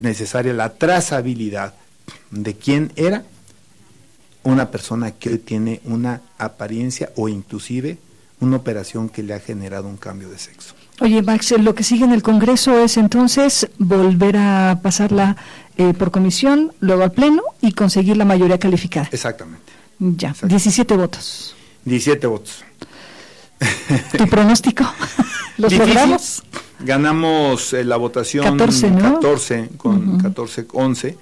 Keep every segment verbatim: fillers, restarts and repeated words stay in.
necesaria la trazabilidad de quién era una persona que hoy tiene una apariencia o inclusive una operación que le ha generado un cambio de sexo. Oye, Max, lo que sigue en el Congreso es entonces volver a pasarla eh, por comisión, luego al Pleno y conseguir la mayoría calificada. Exactamente. Ya, Exactamente. diecisiete votos. diecisiete votos. ¿Tu pronóstico? ¿Los Difícil. logramos? Ganamos eh, la votación catorce, ¿no? catorce con uh-huh. catorce once.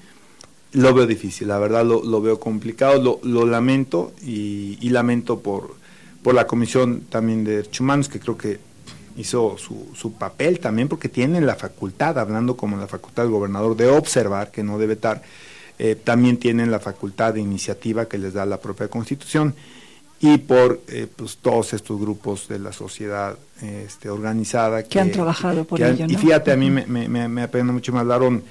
Lo veo difícil, la verdad lo, lo veo complicado, lo, lo lamento y, y lamento por, por la Comisión también de Derechos Humanos, que creo que hizo su, su papel también, porque tienen la facultad, hablando como la facultad del gobernador, de observar, que no debe estar, eh, también tienen la facultad de iniciativa que les da la propia Constitución, y por eh, pues todos estos grupos de la sociedad este, organizada que, que han trabajado por que ello, han, ¿no? Y fíjate, a mí me, me, me, me apena mucho, me hablaron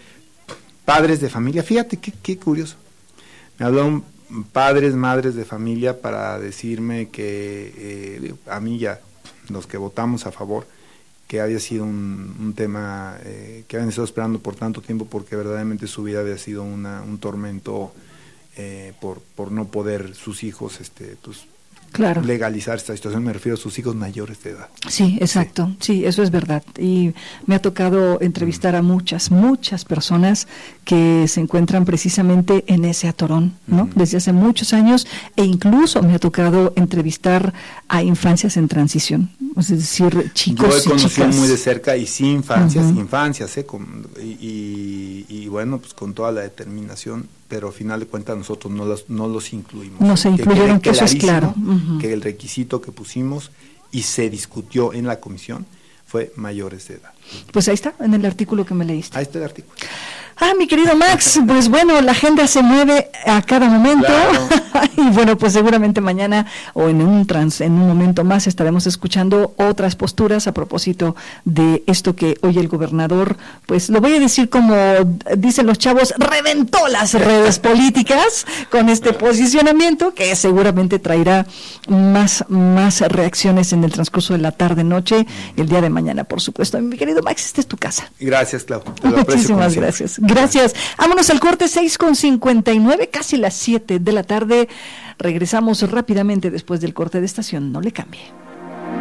padres de familia, fíjate qué, qué curioso, me hablaron padres, madres de familia para decirme que eh, a mí ya, los que votamos a favor, que había sido un, un tema eh, que habían estado esperando por tanto tiempo, porque verdaderamente su vida había sido una, un tormento eh, por, por no poder sus hijos este pues claro. legalizar esta situación, me refiero a sus hijos mayores de edad. Sí, exacto, sí. sí, eso es verdad. Y me ha tocado entrevistar a muchas, muchas personas que se encuentran precisamente en ese atorón, ¿no? Uh-huh. Desde hace muchos años, e incluso me ha tocado entrevistar a infancias en transición, es decir, chicos y chicas. Yo he conocido muy de cerca, y sí, infancias, uh-huh. infancias, ¿eh? Con, y, y, y bueno, pues con toda la determinación, pero al final de cuentas nosotros no los, no los incluimos. No se incluyeron, que, que eso es claro. Uh-huh. Que el requisito que pusimos y se discutió en la comisión fue mayores de edad. Pues ahí está, en el artículo que me leíste. Ahí está el artículo. Ah, mi querido Max, pues bueno, la agenda se mueve a cada momento. Claro. Y bueno, pues seguramente mañana o en un trans, en un momento más estaremos escuchando otras posturas a propósito de esto que hoy el gobernador, pues lo voy a decir como dicen los chavos, reventó las redes políticas con este posicionamiento que seguramente traerá más, más reacciones en el transcurso de la tarde-noche, el día de mañana, por supuesto. Mi querido Max, esta es tu casa. Gracias, Claudia. Muchísimas gracias. Gracias. Vámonos al corte, seis con cincuenta y nueve, casi las siete de la tarde. Regresamos rápidamente después del corte de estación. No le cambie.